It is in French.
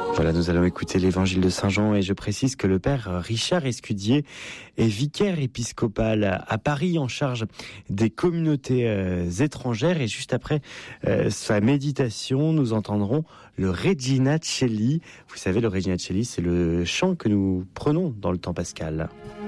Voilà, nous allons écouter l'évangile de Saint Jean et je précise que le père Richard Escudier est vicaire épiscopal à Paris en charge des communautés étrangères et juste après sa méditation, nous entendrons le Regina Coeli. Vous savez, le Regina Coeli, c'est le chant que nous prenons dans le temps pascal.